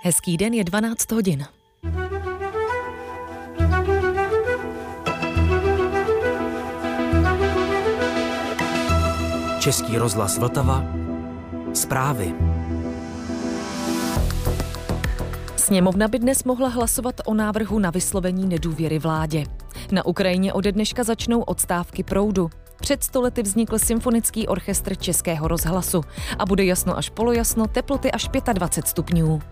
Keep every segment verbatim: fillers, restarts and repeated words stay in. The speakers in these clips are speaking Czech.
Hezký den, je dvanáct hodin. Český rozhlas Vltava. Zprávy. Sněmovna by dnes mohla hlasovat o návrhu na vyslovení nedůvěry vládě. Na Ukrajině ode dneška začnou odstávky proudu. Před sto lety vznikl symfonický orchestr Českého rozhlasu a bude jasno až polojasno, teploty až dvacet pět stupňů.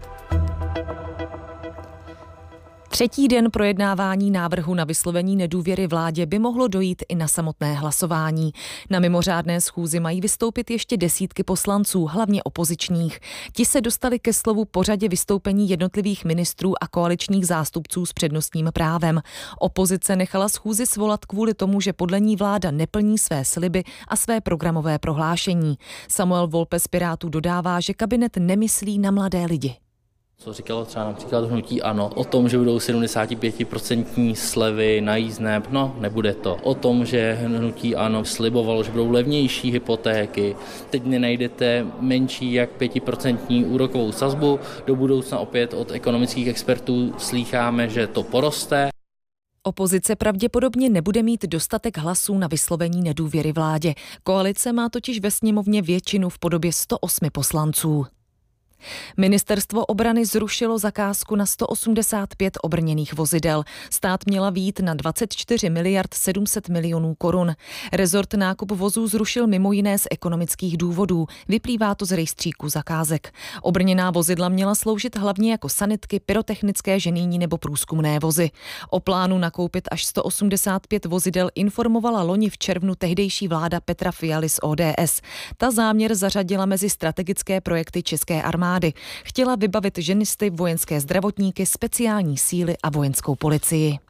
Třetí den projednávání návrhu na vyslovení nedůvěry vládě by mohlo dojít i na samotné hlasování. Na mimořádné schůzi mají vystoupit ještě desítky poslanců, hlavně opozičních. Ti se dostali ke slovu po řadě vystoupení jednotlivých ministrů a koaličních zástupců s přednostním právem. Opozice nechala schůzi svolat kvůli tomu, že podle ní vláda neplní své sliby a své programové prohlášení. Samuel Volpe z Pirátů dodává, že kabinet nemyslí na mladé lidi. Co říkalo třeba například hnutí ANO, o tom, že budou sedmdesát pět procent slevy na jízdné, no nebude to. O tom, že hnutí ANO slibovalo, že budou levnější hypotéky, teď nenajdete menší jak pět procent úrokovou sazbu, do budoucna opět od ekonomických expertů slýcháme, že to poroste. Opozice pravděpodobně nebude mít dostatek hlasů na vyslovení nedůvěry vládě. Koalice má totiž ve sněmovně většinu v podobě sto osm poslanců. Ministerstvo obrany zrušilo zakázku na sto osmdesát pět obrněných vozidel. Stát měla vyjít na dvacet čtyři miliard sedm set milionů korun. Rezort nákup vozů zrušil mimo jiné z ekonomických důvodů. Vyplývá to z rejstříku zakázek. Obrněná vozidla měla sloužit hlavně jako sanitky, pyrotechnické ženýní nebo průzkumné vozy. O plánu nakoupit až sto osmdesát pět vozidel informovala loni v červnu tehdejší vláda Petra Fialy z O D S. Ta záměr zařadila mezi strategické projekty české armády. Chtěla vybavit ženisty, vojenské zdravotníky, speciální síly a vojenskou policii.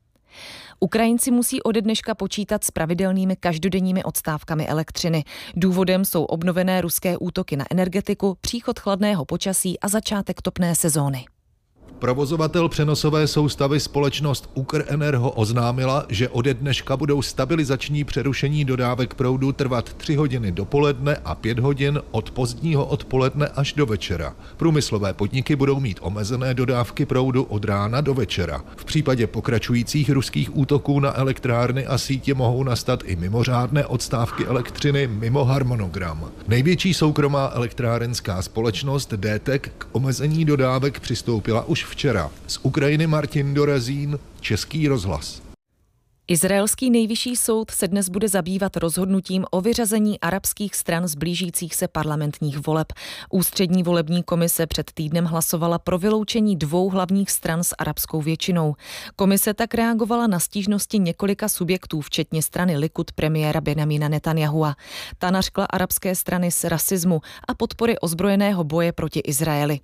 Ukrajinci musí ode dneška počítat s pravidelnými každodenními odstávkami elektřiny. Důvodem jsou obnovené ruské útoky na energetiku, příchod chladného počasí a začátek topné sezóny. Provozovatel přenosové soustavy společnost Ukrenergo oznámila, že ode dneška budou stabilizační přerušení dodávek proudu trvat tři hodiny dopoledne a pět hodin od pozdního odpoledne až do večera. Průmyslové podniky budou mít omezené dodávky proudu od rána do večera. V případě pokračujících ruských útoků na elektrárny a sítě mohou nastat i mimořádné odstávky elektřiny mimo harmonogram. Největší soukromá elektrárenská společnost D T E C k omezení dodávek přistoupila už včera. Z Ukrajiny Martin Dorazín, Český rozhlas. Izraelský nejvyšší soud se dnes bude zabývat rozhodnutím o vyřazení arabských stran z blížících se parlamentních voleb. Ústřední volební komise před týdnem hlasovala pro vyloučení dvou hlavních stran s arabskou většinou. Komise tak reagovala na stížnosti několika subjektů, včetně strany Likud premiéra Benjamina Netanyahua. Ta nařkla arabské strany z rasismu a podpory ozbrojeného boje proti Izraeli.